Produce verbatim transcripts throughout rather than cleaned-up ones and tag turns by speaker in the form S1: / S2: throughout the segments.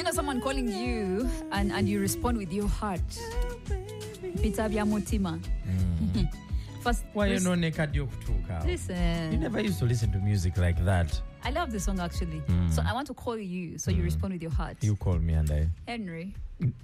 S1: you know someone calling you and, and you respond with your heart? Pita bya mutima. First,
S2: Why you
S1: first,
S2: know naked you kutuka?
S1: listen.
S2: You never used to listen to music like that.
S1: I love the song actually.
S2: Mm.
S1: So I want to call you so you respond with your heart.
S2: You call me and I.
S1: Henry.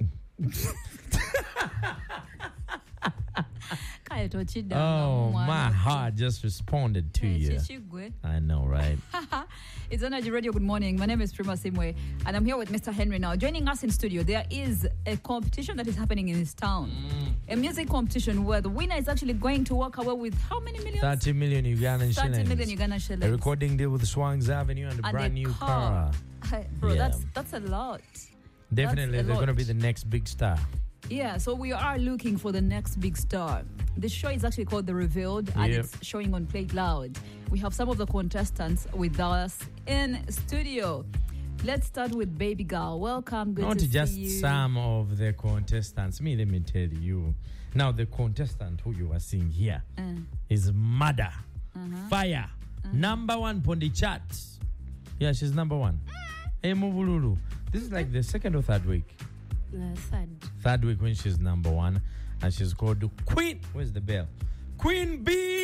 S2: Oh, my heart just responded to you. I know, right?
S1: It's Energy Radio. Good morning. My name is Prima Simwe, and I'm here with Mister Henry now. Joining us in studio, there is a competition that is happening in this town. Mm. A music competition where the winner is actually going to walk away with how many millions?
S2: thirty million Ugandan shillings.
S1: thirty million Ugandan shillings.
S2: A recording deal with Swangs Avenue and a
S1: and
S2: brand
S1: a
S2: new
S1: car.
S2: car.
S1: Bro,
S2: Yeah.
S1: that's that's a lot.
S2: Definitely,
S1: That's a
S2: they're going to
S1: lot.
S2: be the next big star.
S1: Yeah, so we are looking for the next big star. The show is actually called The Revealed, and
S2: Yep.
S1: it's showing on Play Loud. We have some of the contestants with us in studio. Let's start with Baby Girl. Welcome. Good
S2: Not
S1: to
S2: just
S1: see you.
S2: some of the contestants. Me, let me tell you. Now, the contestant who you are seeing here
S1: Uh,
S2: is Mother.
S1: uh-huh.
S2: Fire. Number one on the chart. Yeah, she's number one. Hey, Muvululu. This is like the second or third week.
S3: Uh, third.
S2: Third week when she's number one. And she's called Queen. Where's the bell? Queen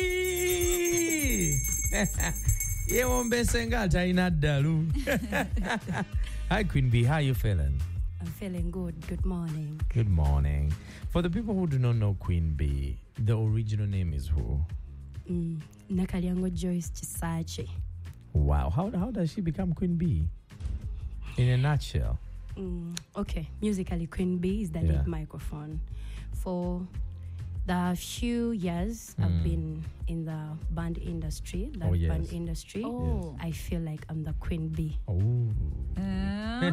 S2: B! Yeah, one best dalu. Hi, Queen B. How you feeling?
S3: I'm feeling good. Good morning.
S2: Good morning. For the people who do not know Queen B, the original name is who?
S3: Mm. Nakalyango Joyce Chisache.
S2: Wow. How, how does she become Queen B? In a nutshell.
S3: Mm. Okay, musically, Queen B is the
S2: Yeah.
S3: lead microphone. For the few years I've
S2: Mm.
S3: been in the band industry, the
S2: Oh, yes.
S3: band industry,
S1: Oh.
S3: I feel like I'm the Queen B.
S2: Oh.
S1: Uh,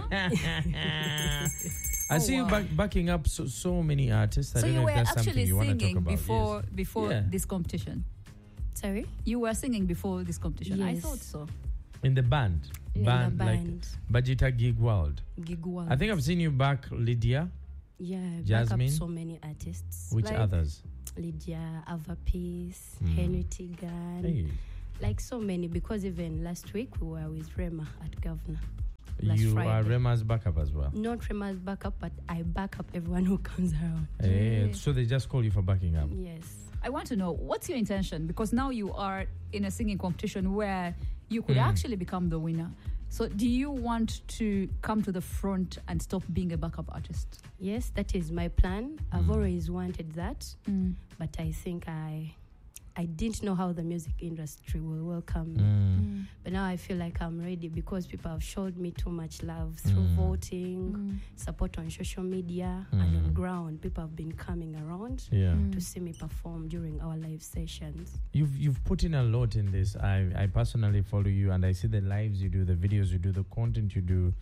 S2: I see
S1: wow.
S2: you back, backing up so, so many artists. I
S1: so
S2: don't
S1: you
S2: know
S1: were
S2: if that's something
S1: actually
S2: you want to talk
S1: singing
S2: about.
S1: before
S2: Yes.
S1: before
S2: Yeah.
S1: this competition.
S3: Sorry?
S1: You were singing before this competition. I
S3: Yes.
S1: thought so.
S2: In the band.
S3: In
S2: band,
S3: the band.
S2: like Bajita Gig World.
S3: Gig World.
S2: I think I've seen you back, Lydia.
S3: Yeah, back
S2: Jasmine.
S3: up so many artists.
S2: Which
S3: like
S2: others?
S3: Lydia, Ava Peace,
S2: Mm.
S3: Henry Tigan.
S2: Hey.
S3: Like so many, because even last week we were with Rema at Governor. Last
S2: You
S3: Friday.
S2: are Rema's backup as well.
S3: Not Rema's backup, but I back up everyone who comes around.
S2: Hey,
S1: Yeah.
S2: so they just call you for backing up.
S3: Yes.
S1: I want to know, what's your intention? Because now you are in a singing competition where you could
S2: Mm.
S1: actually become the winner. So do you want to come to the front and stop being a backup artist?
S3: Yes, that is my plan. I've
S2: Mm.
S3: always wanted that, but I think I I didn't know how the music industry will welcome me.
S2: Mm.
S3: But now I feel like I'm ready because people have showed me too much love through
S2: Mm.
S3: voting, support on social media, and
S2: Mm.
S3: on ground. People have been coming around
S2: Yeah.
S1: Mm.
S3: to see me perform during our live sessions.
S2: You've you've put in a lot in this. I, I personally follow you and I see the lives you do, the videos you do, the content you do.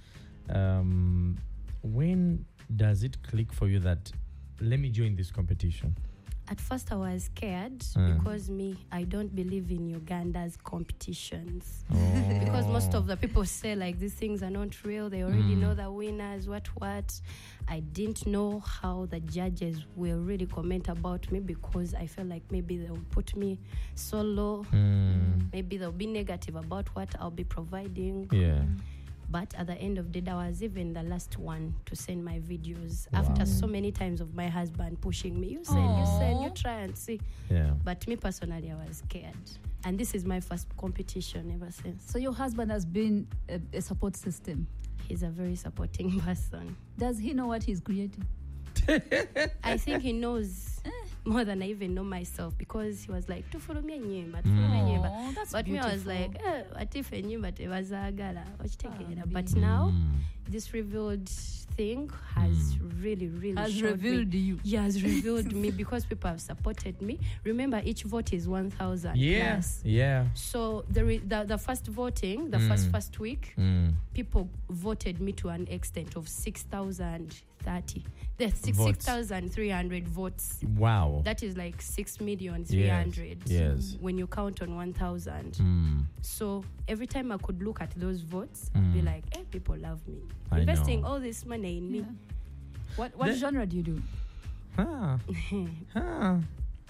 S2: Um, when does it click for you that let me join this competition?
S3: At first I was scared
S2: Mm.
S3: because me, I don't believe in Uganda's competitions.
S2: Oh.
S3: Because most of the people say like these things are not real. They already
S2: Mm.
S3: know the winners, what, what. I didn't know how the judges will really comment about me because I felt like maybe they'll put me so low.
S2: Mm.
S3: Maybe they'll be negative about what I'll be providing.
S2: Yeah.
S3: But at the end of the day, I was even the last one to send my videos
S2: Wow.
S3: after so many times of my husband pushing me. You send, you send, you try and see.
S2: Yeah.
S3: But me personally, I was scared. And this is my first competition ever since.
S1: So your husband has been a, a support system.
S3: He's a very supporting person.
S1: Does he know what he's creating?
S3: I think he knows more than I even know myself because he was like, "Tu follow me nyimba, tu follow me nyimba."
S1: Oh, that's
S3: But me, I was
S1: beautiful.
S3: like, eh, what if a nyimba tebazagala?
S1: Ah,
S3: But now,
S2: Mm.
S3: this revealed thing has really, really
S1: Has
S3: showed
S1: revealed
S3: me.
S1: you.
S3: Yeah, has revealed me because people have supported me. Remember, each vote is one thousand
S2: Yeah.
S3: plus.
S2: Yeah.
S3: So the, re- the the first voting, the first
S2: Mm.
S3: first week,
S2: Mm.
S3: people voted me to an extent of six thousand thirty. There's
S2: Votes.
S3: six thousand three hundred votes.
S2: Wow.
S3: That is like six million three hundred.
S2: Yes.
S3: When you count on one thousand.
S2: Mm.
S3: So every time I could look at those votes, I'd be
S2: Mm.
S3: like, hey, people love me.
S2: I
S3: Investing
S2: know.
S3: all this money in me.
S1: Yeah. What what
S2: The-
S1: genre do you do?
S2: Huh. Huh.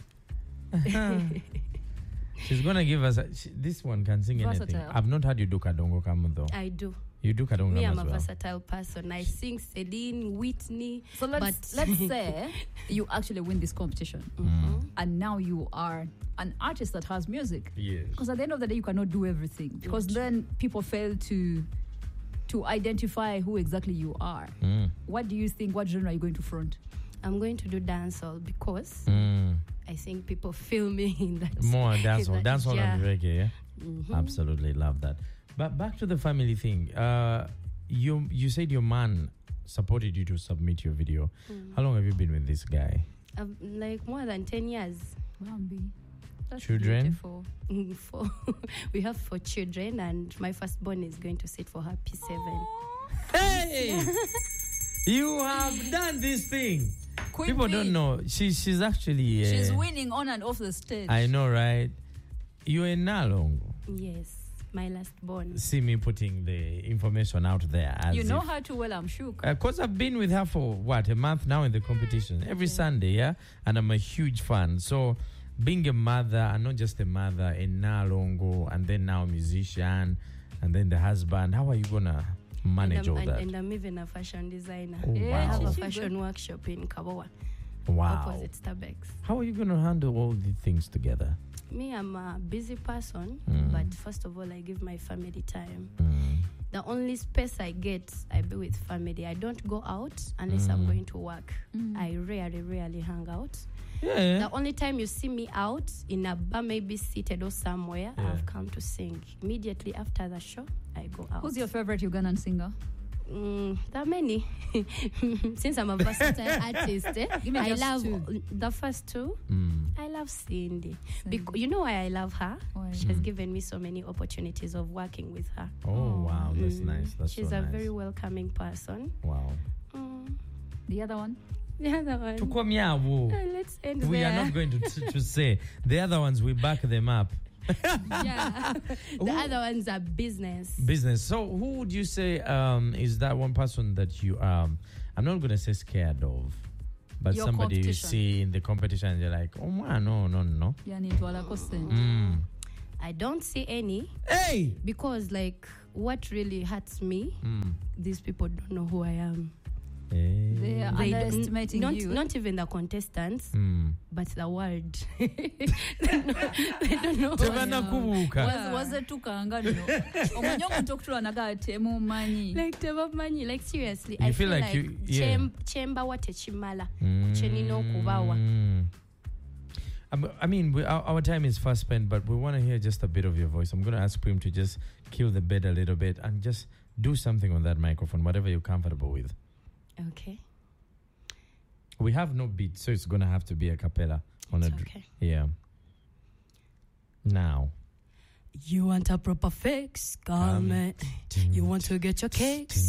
S2: Huh. She's gonna give us a, she, this one can sing anything.
S1: Versatile.
S2: I've not heard you do Kadongo Kamu though.
S3: I do.
S2: You do Kadungam
S3: Me,
S2: as
S3: I'm a
S2: well.
S3: versatile person. I sing Celine, Whitney.
S1: So let's
S3: but
S1: let's say you actually win this competition,
S3: Mhm.
S1: and now you are an artist that has music.
S2: Yes.
S1: Because at the end of the day, you cannot do everything. Because then people fail to to identify who exactly you are.
S2: Mm.
S1: What do you think? What genre are you going to front?
S3: I'm going to do dancehall because
S2: Mm.
S3: I think people feel me in that.
S2: More
S3: in
S2: dancehall.
S3: that
S2: Dancehall and
S3: genre.
S2: reggae, yeah?
S3: Mhm.
S2: Absolutely love that. But back to the family thing. Uh, you you said your man supported you to submit your video.
S3: Mm.
S2: How long have you been with this guy?
S3: Um, like more than ten years.
S1: Bambi.
S3: That's
S2: Children?
S3: beautiful. Mm, Four. We have four children, and my firstborn is going to sit for her P seven.
S2: Hey! You have done this thing.
S1: Queen
S2: People
S1: Bee.
S2: don't know. She, she's actually... Uh,
S1: She's winning on and off the stage.
S2: I know, right? You're in Nalongo.
S3: Yes, my last born.
S2: See me putting the information out there. As
S1: You know
S2: if,
S1: her too well, I'm sure.
S2: Because I've been with her for, what, a month now in the competition. Every
S1: Okay.
S2: Sunday, yeah? And I'm a huge fan. So, being a mother, and not just a mother, in Nalongo, and then now a musician, and then the husband, how are you going to manage
S3: and I'm,
S2: all
S3: and,
S2: that?
S3: and I'm even a fashion designer.
S2: Oh,
S1: Yeah,
S3: I
S2: wow.
S3: have a
S1: She's
S3: fashion
S1: good.
S3: workshop in Kabowa,
S2: Wow.
S3: opposite Starbucks.
S2: How are you going to handle all the things together?
S3: Me, I'm a busy person,
S2: Mm.
S3: but first of all, I give my family time.
S2: Mm.
S3: The only space I get, I be with family. I don't go out unless I'm
S2: Mm.
S3: going to work.
S1: Mm.
S3: I rarely, rarely hang out.
S2: Yeah.
S3: The only time you see me out in a bar, maybe seated or somewhere,
S2: Yeah.
S3: I've come to sing. Immediately after the show, I go out.
S1: Who's your favorite Ugandan singer?
S3: Mm, there are many. Since I'm a versatile artist, eh,
S1: Give me
S3: I
S1: just
S3: love
S1: two.
S3: the first two.
S2: Mm.
S3: I love Cindy.
S1: Cindy.
S3: Bec- you know why I love her?
S1: Why?
S3: She has
S2: Mm.
S3: given me so many opportunities of working with her.
S2: Oh,
S1: Oh.
S2: wow. That's
S3: Mm.
S2: nice. That's
S3: She's
S2: so
S3: a
S2: nice.
S3: very welcoming person.
S2: Wow.
S3: Mm.
S1: The other one?
S3: The other one.
S2: Tukwamyawo.
S3: Uh, let's end
S2: We
S3: there.
S2: are not going to, to, to say. The other ones, we back them up.
S3: Yeah.
S2: Who-
S3: The other ones are business.
S2: Business. So, who would you say um, is that one person that you, um, I'm not going to say scared of, but
S1: Your
S2: somebody you
S1: competition.
S2: see in the competition and you're like, oh, man, no, no, no.
S1: Yani Twala Kosen.
S2: Mm.
S3: I don't see any
S2: Hey!
S3: because, like, what really hurts me,
S2: Mm.
S3: these people don't know who I am.
S2: Hey.
S1: They are
S3: They don't-
S1: underestimating
S3: not,
S1: you.
S3: not even the contestants,
S2: Mm.
S3: but the world. they don't know who I
S2: Tebana
S3: am.
S2: kubuuka.
S1: Was- waze tukanga nno omanye omuntu okutula naga temumanyi
S3: Like tebamanyi, like seriously,
S2: You
S3: I
S2: feel
S3: feel
S2: like
S3: like,
S2: you- yeah.
S3: chem- chembawa tekimala
S2: Mm.
S3: kyenina okubawa.
S2: Um, I mean, we, our, our time is fast spent, but we want to hear just a bit of your voice. I'm going to ask Prim to just kill the bed a little bit and just do something on that microphone, whatever you're comfortable with.
S3: Okay,
S2: We have no beat, so it's going to have to be a cappella. On
S3: it's
S2: a, dr-
S3: okay.
S2: Yeah. Now.
S3: You want a proper fix, garment. You want to get your kicks.